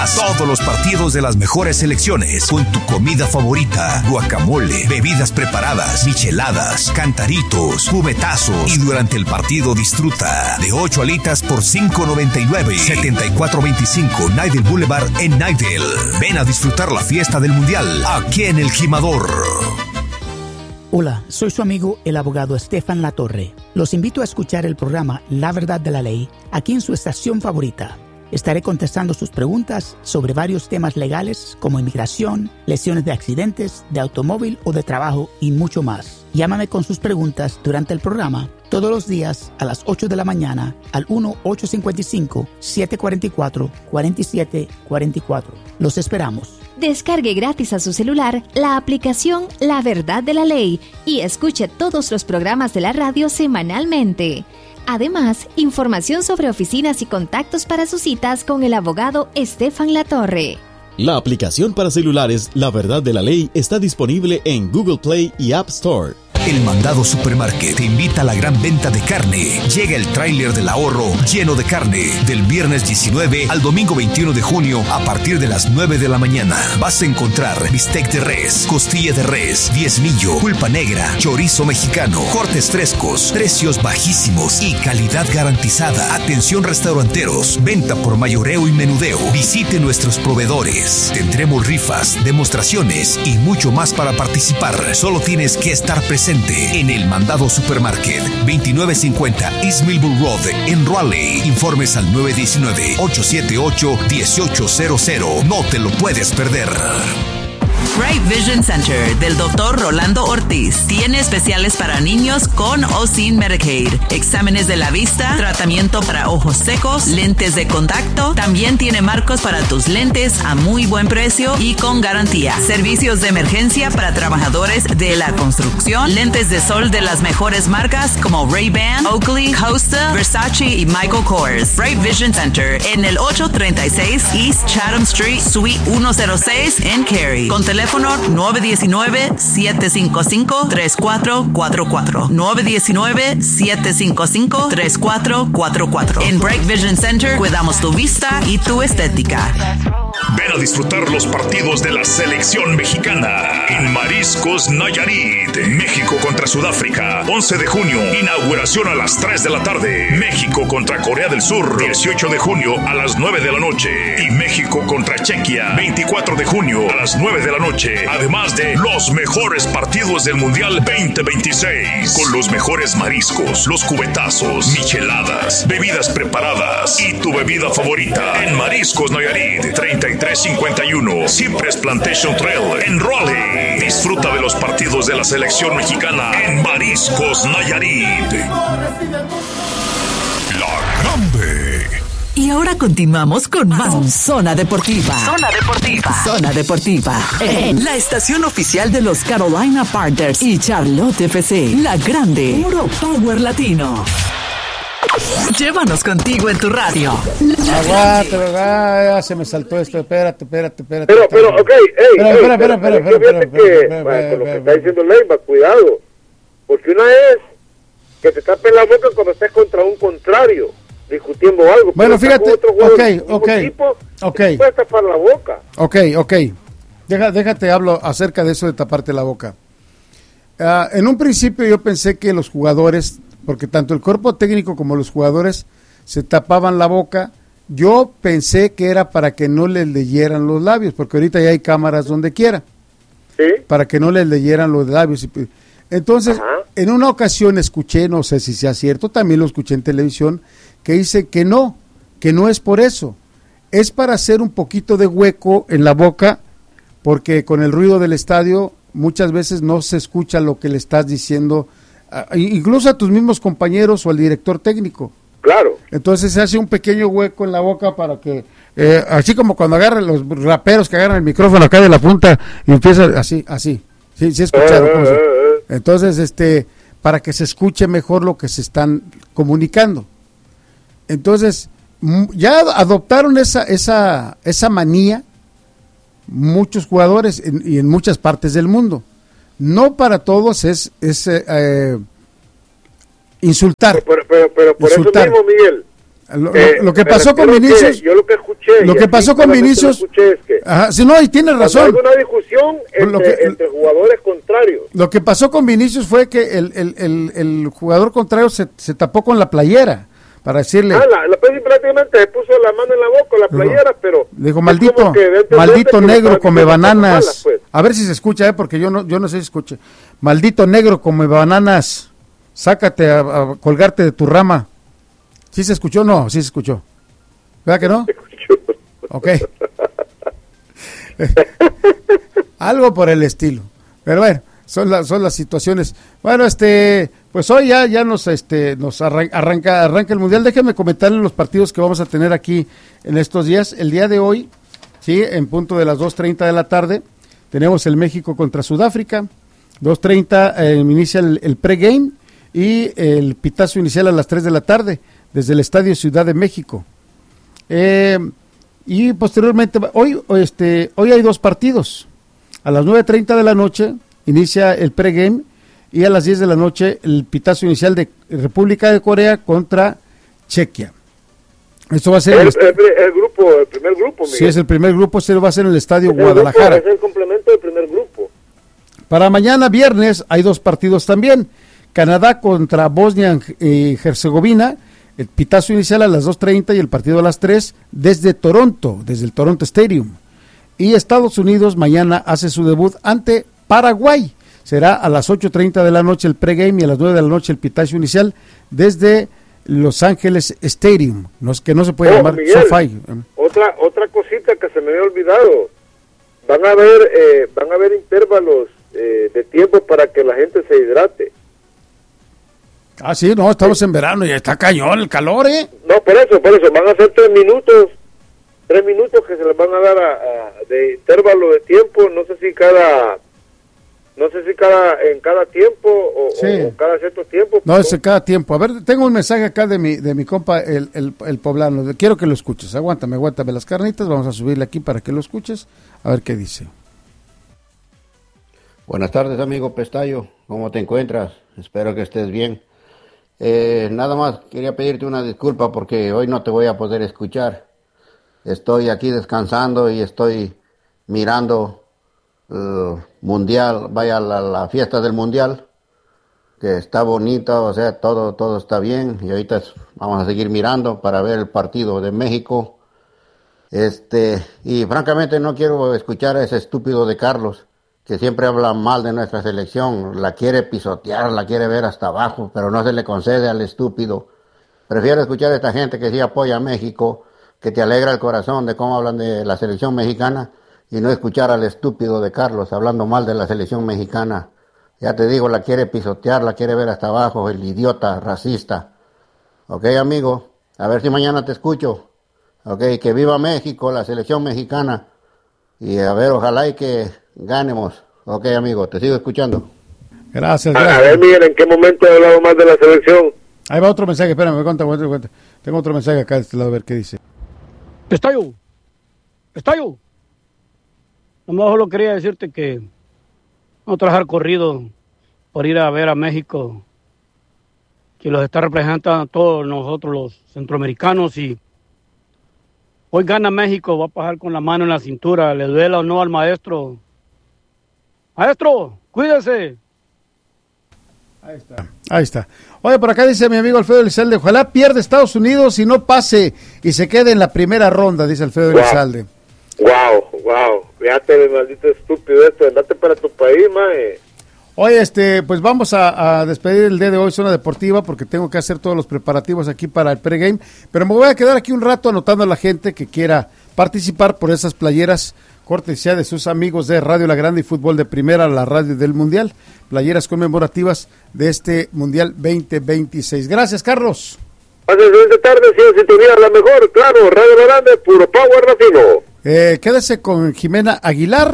Todos los partidos de las mejores selecciones con tu comida favorita, guacamole, bebidas preparadas, micheladas, cantaritos, cubetazos y durante el partido disfruta de 8 alitas por $5.99, 7425 Nidell Boulevard en Nidell. Ven a disfrutar la fiesta del Mundial aquí en El Jimador. Hola, soy su amigo el abogado Estefan Latorre. Los invito a escuchar el programa La Verdad de la Ley aquí en su estación favorita. Estaré contestando sus preguntas sobre varios temas legales como inmigración, lesiones de accidentes, de automóvil o de trabajo y mucho más. Llámame con sus preguntas durante el programa todos los días a las 8 de la mañana al 1-855-744-4744. Los esperamos. Descargue gratis a su celular la aplicación La Verdad de la Ley y escuche todos los programas de la radio semanalmente. Además, información sobre oficinas y contactos para sus citas con el abogado Estefan Latorre. La aplicación para celulares La Verdad de la Ley está disponible en Google Play y App Store. El Mandado Supermarket te invita a la gran venta de carne. Llega el tráiler del ahorro lleno de carne. Del viernes 19 al domingo 21 de junio a partir de las 9 de la mañana. Vas a encontrar bistec de res, costilla de res, diezmillo, pulpa negra, chorizo mexicano, cortes frescos, precios bajísimos y calidad garantizada. Atención restauranteros, venta por mayoreo y menudeo. Visite nuestros proveedores. Tendremos rifas, demostraciones y mucho más para participar. Solo tienes que estar presente en el Mandado Supermarket, 2950 East Millville Road en Raleigh. Informes al 919-878-1800. No te lo puedes perder. Bright Vision Center del Dr. Rolando Ortiz tiene especiales para niños con o sin Medicaid, exámenes de la vista, tratamiento para ojos secos, lentes de contacto, también tiene marcos para tus lentes a muy buen precio y con garantía, servicios de emergencia para trabajadores de la construcción, lentes de sol de las mejores marcas como Ray-Ban, Oakley, Costa, Versace y Michael Kors. Bright Vision Center en el 836 East Chatham Street, Suite 106 en Cary, con teléfono 919-755-3444. 919-755-3444. En Bright Vision Center cuidamos tu vista y tu estética. Ven a disfrutar los partidos de la selección mexicana en Mariscos Nayarit. México contra Sudáfrica, 11 de junio. Inauguración a las 3 de la tarde. México contra Corea del Sur, 18 de junio a las 9 de la noche. Y México contra Chequia, 24 de junio a las 9 de la noche. Además de los mejores partidos del Mundial 2026. Con los mejores mariscos, los cubetazos, micheladas, bebidas preparadas y tu bebida favorita. En Mariscos Nayarit, 3351 Cypress Plantation Trail en Raleigh. Disfruta de los partidos de la selección mexicana en Mariscos Nayarit. La Grande. Y ahora continuamos con más Zona Deportiva. Zona Deportiva. Zona Deportiva. En la estación oficial de los Carolina Panthers y Charlotte FC. La Grande. Puro Power Latino. Llévanos contigo en tu radio. Aguante, ya se me saltó esto. Espérate. Pero, ok, espera. Con lo que está diciendo Leiva, cuidado. Porque una es que te tapen la boca cuando estés contra un contrario, discutiendo algo. Bueno, fíjate, ok. Puedes tapar la boca. Ok. Déjate hablo acerca de eso de taparte la boca. En un principio yo pensé que los jugadores, porque tanto el cuerpo técnico como los jugadores se tapaban la boca, yo pensé que era para que no les leyeran los labios, porque ahorita ya hay cámaras donde quiera, ¿sí? Para que no les leyeran los labios. Entonces, en una ocasión escuché, no sé si sea cierto, también lo escuché en televisión, que dice que no es por eso, es para hacer un poquito de hueco en la boca, porque con el ruido del estadio muchas veces no se escucha lo que le estás diciendo, incluso a tus mismos compañeros o al director técnico. Claro. Entonces se hace un pequeño hueco en la boca para que, así como cuando agarran los raperos que agarran el micrófono acá de la punta y empiezan así. Sí he escuchado. Entonces, para que se escuche mejor lo que se están comunicando. Entonces, ya adoptaron esa manía muchos jugadores y en muchas partes del mundo. No para todos es insultar. Pero por insultar. eso mismo, Miguel, Lo que pasó con Vinicius, yo lo que escuché, lo que pasó con Vinicius, es que sí, no, y tienes razón. Hay una discusión entre jugadores contrarios. Lo que pasó con Vinicius fue que el jugador contrario se tapó con la playera para decirle. Prácticamente se puso la mano en la boca, la playera, pero dijo, maldito negro come bananas. Malas, pues. A ver si se escucha, porque yo no sé si escuche. Maldito negro come bananas. Sácate a colgarte de tu rama. ¿Sí se escuchó? No, sí se escuchó. ¿Verdad que no? Ok. Algo por el estilo. Pero bueno, son las situaciones. Bueno, pues hoy ya nos arranca el Mundial. Déjenme comentarles los partidos que vamos a tener aquí en estos días. El día de hoy, sí, en punto de las 2:30 de la tarde, tenemos el México contra Sudáfrica. 2:30 inicia el pregame y el pitazo inicial a las 3 de la tarde desde el Estadio Ciudad de México. Y posteriormente, hoy hay dos partidos. A las 9:30 de la noche inicia el pregame y a las 10 de la noche el pitazo inicial de República de Corea contra Chequia. Esto va a ser el primer grupo. Miguel. Sí, es el primer grupo, se va a ser en el Estadio Guadalajara. Es el complemento del primer grupo. Para mañana viernes hay dos partidos también. Canadá contra Bosnia y Herzegovina, el pitazo inicial a las 2:30 y el partido a las 3 desde Toronto, desde el Toronto Stadium. Y Estados Unidos mañana hace su debut ante Paraguay. Será a las 8:30 de la noche el pregame y a las 9 de la noche el pitazo inicial desde Los Ángeles Stadium. No es que no se puede llamar Miguel, SoFi. Otra cosita que se me había olvidado. Van a haber intervalos de tiempo para que la gente se hidrate. Ah, sí, no, estamos en verano y está cañón el calor, ¿eh? No, por eso, van a ser 3 minutos que se les van a dar de intervalo de tiempo, no sé si en cada tiempo o cada cierto tiempo. No, es en cada tiempo. A ver, tengo un mensaje acá de mi compa, el poblano, quiero que lo escuches, aguántame las carnitas, vamos a subirle aquí para que lo escuches, a ver qué dice. Buenas tardes, amigo Pestayo, ¿cómo te encuentras? Espero que estés bien. Nada más quería pedirte una disculpa porque hoy no te voy a poder escuchar. Estoy aquí descansando y estoy mirando el mundial, la fiesta del mundial, que está bonita, o sea, todo está bien y ahorita vamos a seguir mirando para ver el partido de México. Y francamente no quiero escuchar a ese estúpido de Carlos, que siempre habla mal de nuestra selección, la quiere pisotear, la quiere ver hasta abajo, pero no se le concede al estúpido. Prefiero escuchar a esta gente que sí apoya a México, que te alegra el corazón de cómo hablan de la selección mexicana, y no escuchar al estúpido de Carlos hablando mal de la selección mexicana. Ya te digo, la quiere pisotear, la quiere ver hasta abajo, el idiota racista. Ok, amigo, a ver si mañana te escucho. Ok, que viva México, la selección mexicana, y a ver, ojalá y que ganemos. Ok, amigo, te sigo escuchando. Gracias. A ver, Miguel, ¿en qué momento he hablado más de la selección? Ahí va otro mensaje, espérame, cuenta. Tengo otro mensaje acá de este lado, a ver qué dice. Pestayo. Nomás solo quería decirte que no trabajar corrido por ir a ver a México, que los está representando a todos nosotros los centroamericanos, y hoy gana México, va a pasar con la mano en la cintura, le duela o no al maestro. Maestro, cuídese. Ahí está. Oye, por acá dice mi amigo Alfredo Elizalde, ojalá pierda Estados Unidos y no pase y se quede en la primera ronda, dice Alfredo Elizalde. Wow, fíjate, maldito estúpido esto, andate para tu país, mae. Oye, pues vamos a despedir el día de hoy Zona Deportiva porque tengo que hacer todos los preparativos aquí para el pregame, pero me voy a quedar aquí un rato anotando a la gente que quiera participar por esas playeras cortesía de sus amigos de Radio La Grande y Fútbol de Primera, la radio del Mundial, playeras conmemorativas de este Mundial 2026. Gracias, Carlos. Esta tarde, si en sintonía la mejor, claro, Radio La Grande, puro power latino. Quédese con Jimena Aguilar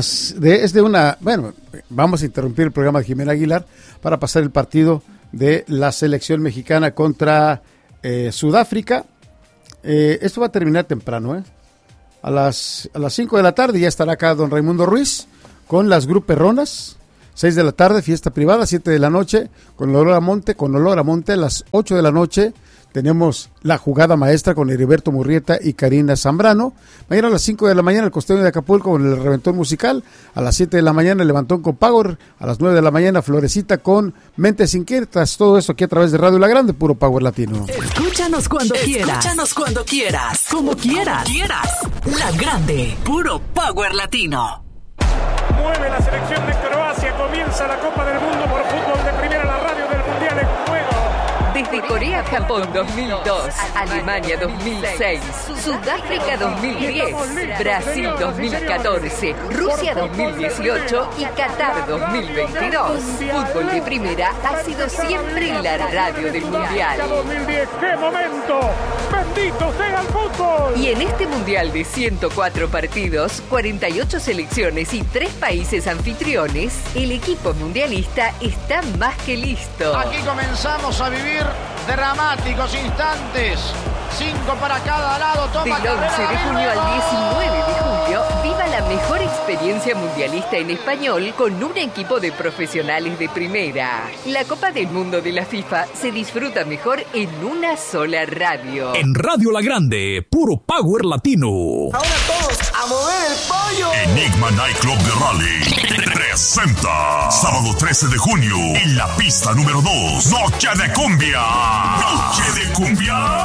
vamos a interrumpir el programa de Jimena Aguilar para pasar el partido de la selección mexicana contra Sudáfrica. Esto va a terminar temprano, a las 5 de la tarde ya estará acá don Raimundo Ruiz con las gruperronas. 6 de la tarde, fiesta privada, 7 de la noche, con olor a monte, a las 8 de la noche, tenemos la jugada maestra con Heriberto Murrieta y Karina Zambrano. Mañana a las 5 de la mañana el Costeño de Acapulco con el Reventón Musical. A las 7 de la mañana el Levantón con Power. A las 9 de la mañana Florecita con Mentes Inquietas. Todo esto aquí a través de Radio La Grande, puro Power Latino. Escúchanos cuando quieras. Escúchanos cuando quieras. Como quieras. La Grande, puro Power Latino. Mueve la selección de Croacia. Comienza la Copa del Mundo por fútbol de primera. La radio del Mundial en juego. Desde Corea-Japón 2002, Alemania 2006, Sudáfrica 2010, Brasil 2014, Rusia 2018 y Qatar 2022. Fútbol de primera ha sido siempre la radio del Mundial. 2010, ¡qué momento! ¡Bendito sea el fútbol! Y en este Mundial de 104 partidos, 48 selecciones y 3 países anfitriones, el equipo mundialista está más que listo. Aquí comenzamos a vivir dramáticos instantes. 5 para cada lado. Toma del 11 de junio al 19 de julio, viva la mejor experiencia mundialista en español con un equipo de profesionales de primera. La Copa del Mundo de la FIFA se disfruta mejor en una sola radio. En Radio La Grande, puro Power Latino. Ahora todos a mover el pollo. Enigma Nightclub de Raleigh presenta sábado 13 de junio en la pista número 2, Noche de Cumbia. Noche de Cumbia.